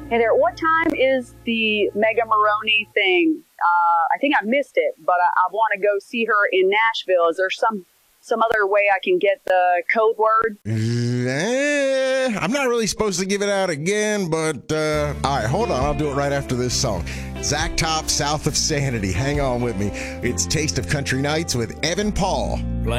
Hey there, what time is the Mega Maroney thing? I think I missed it, but I want to go see her in Nashville. Is there some other way I can get the code word? I'm not really supposed to give it out again, but all right, hold on. I'll do it right after this song. Zach Top, South of Sanity. Hang on with me. It's Taste of Country Nights with Evan Paul.